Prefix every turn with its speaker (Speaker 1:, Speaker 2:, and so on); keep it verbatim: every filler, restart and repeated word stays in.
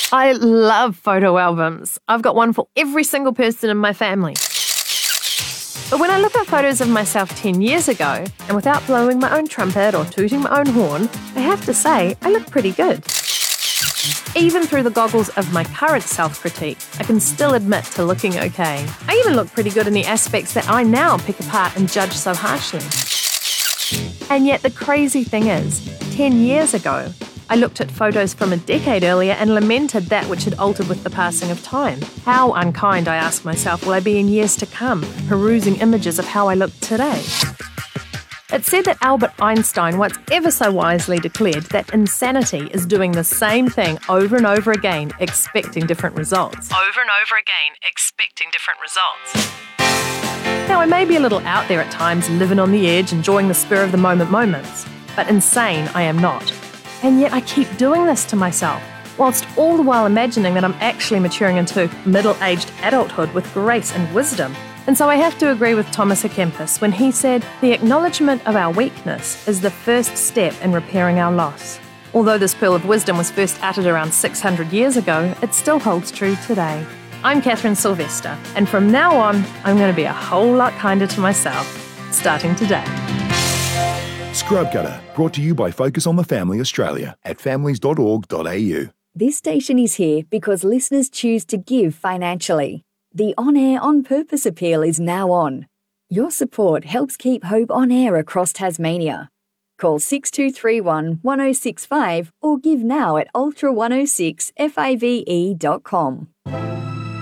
Speaker 1: I love photo albums. I've got one for every single person in my family. But when I look at photos of myself ten years ago, and without blowing my own trumpet or tooting my own horn, I have to say I look pretty good. Even through the goggles of my current self-critique, I can still admit to looking okay. I even look pretty good in the aspects that I now pick apart and judge so harshly. And yet the crazy thing is, ten years ago, I looked at photos from a decade earlier and lamented that which had altered with the passing of time. How unkind, I ask myself, will I be in years to come, perusing images of how I look today? It's said that Albert Einstein once ever so wisely declared that insanity is doing the same thing over and over again, expecting different results. Over and over again, expecting different results. Now, I may be a little out there at times, living on the edge, enjoying the spur-of-the-moment moments, but insane I am not. And yet I keep doing this to myself, whilst all the while imagining that I'm actually maturing into middle-aged adulthood with grace and wisdom. And so I have to agree with Thomas à Kempis when he said, the acknowledgement of our weakness is the first step in repairing our loss. Although this pearl of wisdom was first uttered around six hundred years ago, it still holds true today. I'm Catherine Sylvester, and from now on, I'm going to be a whole lot kinder to myself, starting today.
Speaker 2: Scrub Gutter, brought to you by Focus on the Family Australia at families dot org dot a u.
Speaker 3: This station is here because listeners choose to give financially. The On Air On Purpose appeal is now on. Your support helps keep Hope on air across Tasmania. Call six two three one, one oh six five or give now at ultra one oh six five e dot com.